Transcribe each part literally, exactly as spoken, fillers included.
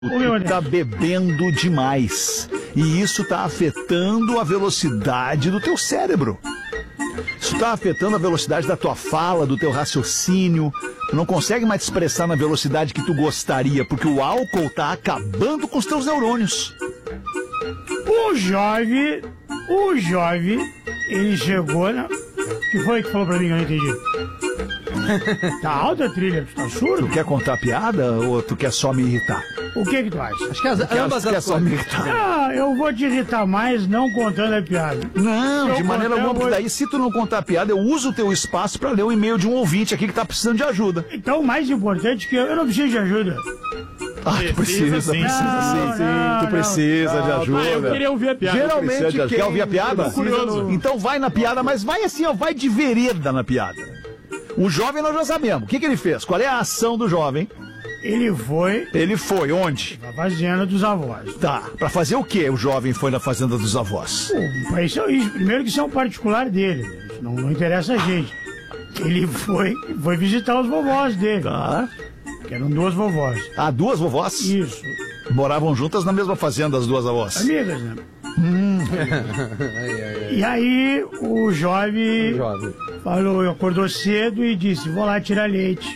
Tu tá bebendo demais. E isso tá afetando a velocidade do teu cérebro. Isso tá afetando a velocidade da tua fala, do teu raciocínio. Tu não consegue mais te expressar na velocidade que tu gostaria, porque o álcool tá acabando com os teus neurônios. O jovem, o jovem, ele chegou na... O que foi que falou pra mim que eu não entendi? Tá alta a trilha, tu tá surdo? Tu quer contar piada ou tu quer só me irritar? O que que tu acha? Acho que as, Quer, ambas quer as só me coisas. irritar? Ah, eu vou te irritar mais não contando a piada. Não, Se de eu maneira contar, alguma, eu porque vou- daí se tu não contar piada, eu uso o teu espaço pra ler o e-mail de um ouvinte aqui que tá precisando de ajuda. Então, o mais importante é que eu, eu não preciso de ajuda. Ah, tu precisa, sim. precisa Não, sim. não, Tu não. precisa de ajuda. Ah, eu queria ouvir a piada. Precisa de Geralmente, ajuda. quem Quer ouvir a piada? precisa Curioso. no- Então vai na piada, mas vai assim, ó, vai de vereda na piada. O jovem nós já sabemos. O que, que ele fez? Qual é a ação do jovem? Ele foi Ele foi onde? na fazenda dos avós. Tá. Pra fazer o que o jovem foi na fazenda dos avós? Pô, isso é isso. Primeiro que isso é um particular dele. né? Isso não, não interessa a gente. Ele foi, foi visitar os vovós dele. Tá. Que eram duas vovós. Ah, duas vovós Isso. moravam juntas na mesma fazenda, as duas avós. Amigas, né? Ai, ai, ai. E aí o jovem Jovem. falou, acordou cedo e disse, vou lá tirar leite.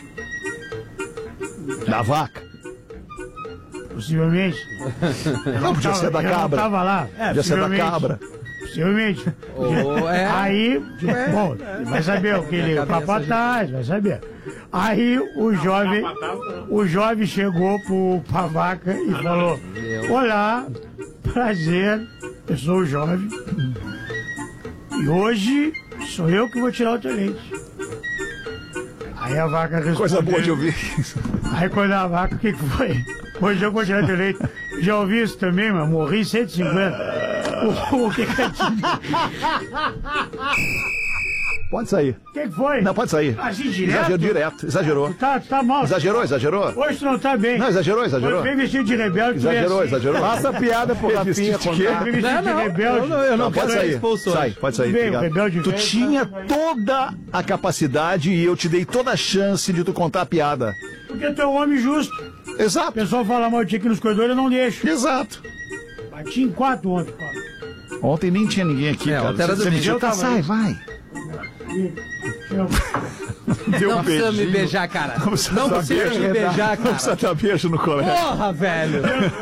Da vaca. Possivelmente. Não, podia Tava- ser da eu cabra. não tava lá. Podia ser da possivelmente. cabra. Possivelmente. Ou é- Aí, bom, vai saber o que ele, o Cabeça capataz, vai saber. Aí o jovem, o jovem chegou pro, pra vaca e falou, olá, prazer, eu sou o jovem. E hoje sou eu que vou tirar o teu leite. Aí a vaca respondeu. Coisa boa de ouvir. Aí quando a vaca, o que que foi? Hoje eu vou tirar teu leite. Já ouvi isso também, mas morri cento e cinquenta. O, o que que é Pode sair. O que que foi? Não, pode sair. Assim, direto? Exagerou direto. Exagerou. Tá, tá mal. Exagerou, exagerou. Hoje tu não tá bem. Não, exagerou, exagerou. Foi bem vestido de rebelde. tu é Exagerou, assim. exagerou. Passa a piada pro Rafinha Vestido de quê? contar. Foi vestido Não, de não, rebelde. eu não, eu não Não, pode quero sair. expulso hoje. Sai, pode sair. Bem, o obrigado. rebelde Tu velho, tinha vai- toda a capacidade e eu te dei toda a chance de tu contar a piada. Porque tu é um homem justo. O Exato. pessoal fala mal de ti aqui nos corredores, eu não deixo. Exato. Bati em quatro ontem, Paulo. Ontem nem tinha ninguém aqui, É, cara. ontem era Você domingo. mentiu, tá, Eu tava sai, aí. vai. Eu- Deu Não um precisa me beijinho. beijar, cara. Não precisa Não dar precisa beijo, me beijar, Não precisa cara. dar beijo no colégio. Porra, velho.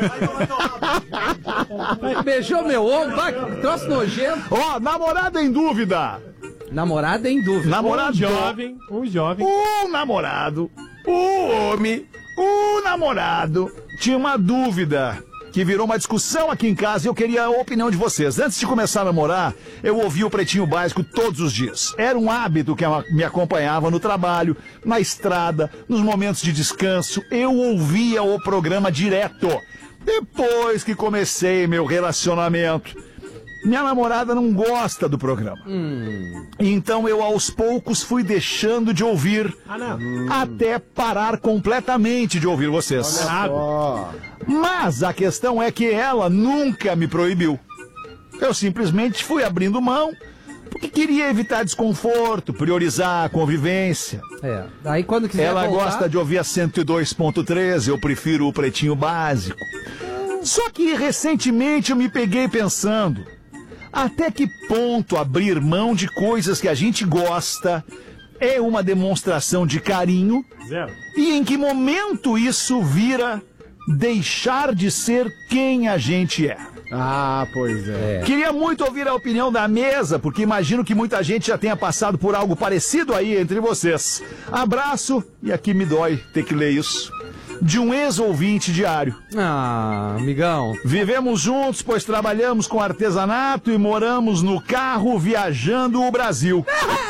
Beijou meu ombro. Vai, que troço nojento. Ó, namorada em dúvida. Namorada em dúvida. Namorado. Um jovem, um jovem. Um namorado, um homem, um namorado tinha uma dúvida que virou uma discussão aqui em casa e eu queria a opinião de vocês. Antes de começar a namorar, eu ouvia o Pretinho Básico todos os dias. Era um hábito que me acompanhava no trabalho, na estrada, nos momentos de descanso. Eu ouvia o programa direto. Depois que comecei meu relacionamento, minha namorada não gosta do programa. Então eu aos poucos fui deixando de ouvir Ah, não. até parar completamente de ouvir vocês. Ó, Mas a questão é que ela nunca me proibiu. Eu simplesmente fui abrindo mão porque queria evitar desconforto, priorizar a convivência. É. Aí quando quiser Ela voltar, gosta de ouvir a cento e dois ponto três, eu prefiro o Pretinho Básico. Só que recentemente eu me peguei pensando, até que ponto abrir mão de coisas que a gente gosta é uma demonstração de carinho Zero. e em que momento isso vira deixar de ser quem a gente é. ah, pois é. É. Queria muito ouvir a opinião da mesa, porque imagino que muita gente já tenha passado por algo parecido aí entre vocês. Abraço, e aqui me dói ter que ler isso, de um ex-ouvinte diário. Ah, amigão. Vivemos juntos, pois trabalhamos com artesanato e moramos no carro viajando o Brasil.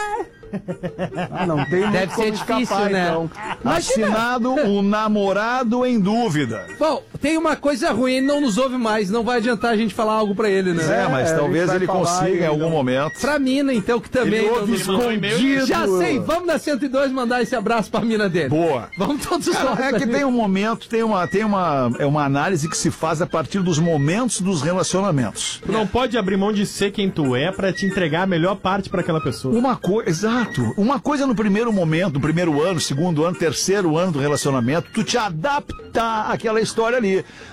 Ah, não tem muito Deve ser como difícil, escapar, né? então. Assinado o namorado em dúvida. Bom, tem uma coisa ruim, ele não nos ouve mais, não vai adiantar a gente falar algo pra ele, né? É, mas a talvez gente vai ele falar consiga em e algum não- momento. Pra mina, então, que também... Ele não ouve nos- mandou um e-mail. escondido. Já sei, vamos na cento e dois mandar esse abraço pra mina dele. Boa. Vamos todos nós. Cara, é que tem um momento, tem uma, tem uma, é uma análise que se faz a partir dos momentos dos relacionamentos. Tu não pode abrir mão de ser quem tu é pra te entregar a melhor parte pra aquela pessoa. Uma coisa, exato. Exato. Uma coisa no primeiro momento, no primeiro ano, segundo ano, terceiro ano do relacionamento, tu te adaptar àquela história ali.